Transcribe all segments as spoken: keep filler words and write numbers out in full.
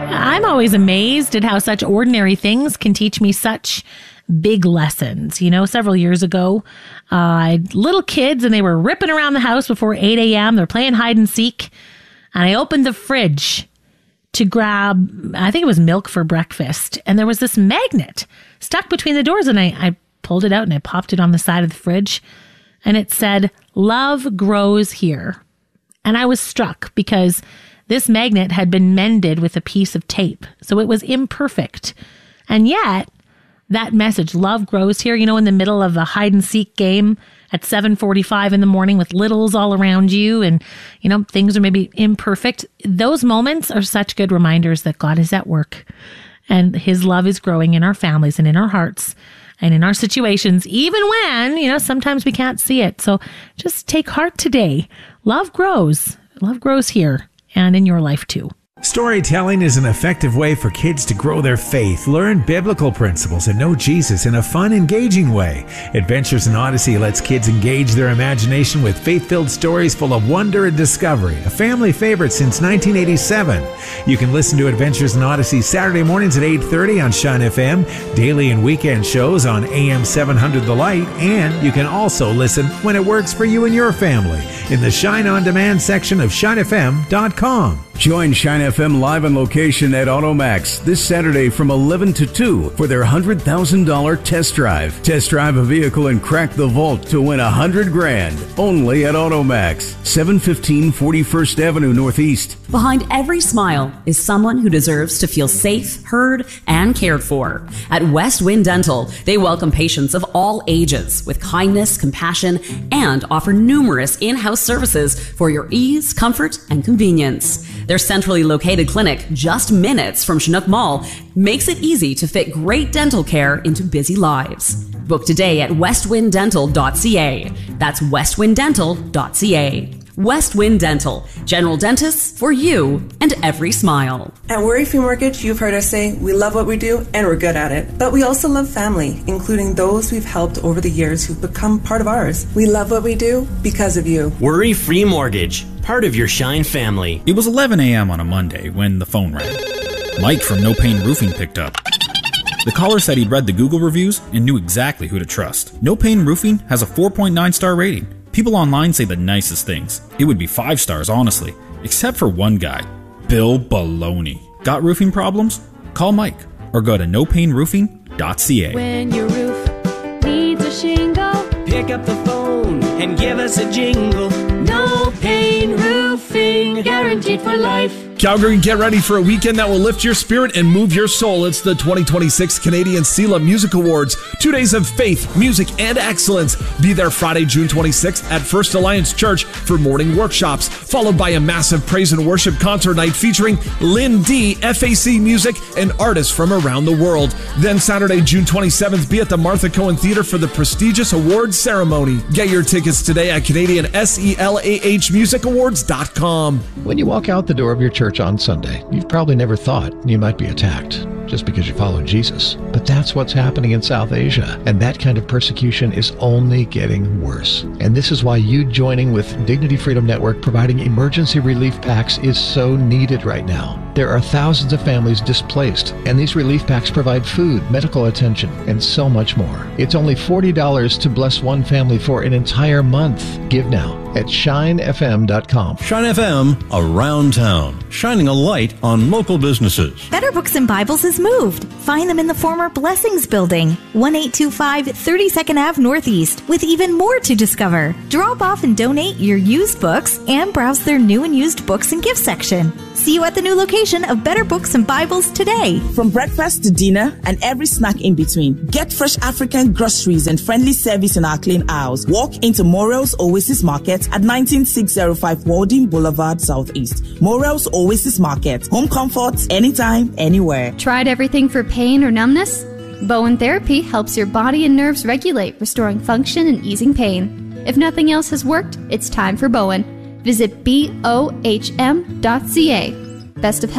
I'm always amazed at how such ordinary things can teach me such big lessons. You know, several years ago, uh, I had little kids and they were ripping around the house before eight a.m. They're playing hide and seek. And I opened the fridge to grab, I think it was milk for breakfast. And there was this magnet stuck between the doors. And I, I pulled it out and I popped it on the side of the fridge. And it said, "Love grows here." And I was struck because this magnet had been mended with a piece of tape. So it was imperfect. And yet, that message, love grows here, you know, in the middle of a hide and seek game at seven forty-five in the morning with littles all around you and, you know, things are maybe imperfect. Those moments are such good reminders that God is at work and his love is growing in our families and in our hearts and in our situations, even when, you know, sometimes we can't see it. So just take heart today. Love grows. Love grows here and in your life too. Storytelling is an effective way for kids to grow their faith, learn biblical principles, and know Jesus in a fun, engaging way. Adventures in Odyssey lets kids engage their imagination with faith-filled stories full of wonder and discovery, a family favorite since nineteen eighty-seven. You can listen to Adventures in Odyssey Saturday mornings at eight thirty on Shine F M, daily and weekend shows on A M seven hundred The Light, and you can also listen when it works for you and your family in the Shine On Demand section of shine f m dot com. Join Shine F M live on location at AutoMax this Saturday from eleven to two for their one hundred thousand dollars test drive. Test drive a vehicle and crack the vault to win one hundred grand. Only at AutoMax, seven fifteen forty-first Avenue Northeast. Behind every smile is someone who deserves to feel safe, heard, and cared for. At West Wind Dental, they welcome patients of all ages with kindness, compassion, and offer numerous in-house services for your ease, comfort, and convenience. Their centrally located clinic, just minutes from Chinook Mall, makes it easy to fit great dental care into busy lives. Book today at west wind dental dot c a. That's west wind dental dot c a. West Wind Dental, general dentists for you and every smile. At Worry Free Mortgage, you've heard us say we love what we do and we're good at it. But we also love family, including those we've helped over the years who've become part of ours. We love what we do because of you. Worry Free Mortgage, part of your Shine family. It was eleven a.m. on a Monday when the phone rang. Mike from No Pain Roofing picked up. The caller said he'd read the Google reviews and knew exactly who to trust. No Pain Roofing has a four point nine star rating. People online say the nicest things. It would be five stars, honestly. Except for one guy, Bill Baloney. Got roofing problems? Call Mike or go to no pain roofing dot c a. When your roof needs a shingle, pick up the phone and give us a jingle. No Pain Roofing, guaranteed for life. Calgary, get ready for a weekend that will lift your spirit and move your soul. It's the twenty twenty-six Canadian SELA Music Awards. Two days of faith, music, and excellence. Be there Friday, June twenty-sixth at First Alliance Church for morning workshops, followed by a massive praise and worship concert night featuring Lynn D, F A C Music, and artists from around the world. Then Saturday, June twenty-seventh, be at the Martha Cohen Theater for the prestigious awards ceremony. Get your tickets today at Canadian SELAH music awards dot com. When you walk out the door of your church on Sunday, you've probably never thought you might be attacked just because you follow Jesus. But that's what's happening in South Asia, and that kind of persecution is only getting worse. And this is why you joining with Dignity Freedom Network providing emergency relief packs is so needed right now. There are thousands of families displaced, and these relief packs provide food, medical attention, and so much more. It's only forty dollars to bless one family for an entire month. Give now at shine f m dot com. Shine F M, around town, shining a light on local businesses. Better Books and Bibles is moved. Find them in the former Blessings Building, one eight two five thirty-second Avenue Northeast, with even more to discover. Drop off and donate your used books and browse their new and used books and gift section. See you at the new location of Better Books and Bibles today. From breakfast to dinner and every snack in between, get fresh African groceries and friendly service in our clean aisles. Walk into Morel's Oasis Market at nineteen six oh five Walden Boulevard Southeast. Morel's Oasis Market. Home comfort, anytime, anywhere. Tried everything for pain or numbness? Bowen Therapy helps your body and nerves regulate, restoring function and easing pain. If nothing else has worked, it's time for Bowen. Visit B O H M dot C A. Best of health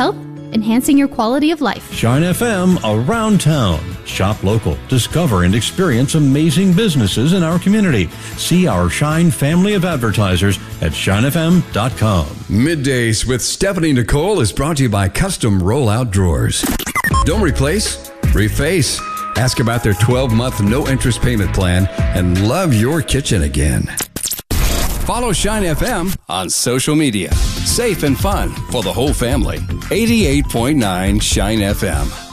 enhancing your quality of life. Shine F M around town. Shop local. Discover and experience amazing businesses in our community. See our Shine family of advertisers at shine f m dot com. Middays with Stephanie Nicole is brought to you by Custom Rollout Drawers. Don't replace, reface. Ask about their twelve-month no-interest payment plan and love your kitchen again. Follow Shine F M on social media. Safe and fun for the whole family. eighty-eight point nine Shine F M.